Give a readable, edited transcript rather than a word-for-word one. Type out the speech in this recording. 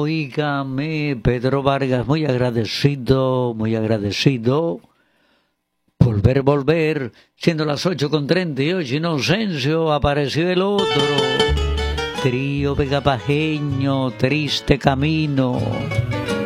Oígame, Pedro Vargas, muy agradecido, volver, siendo las 8:38, Inocencio, apareció el otro, trío vegapajeño, triste camino.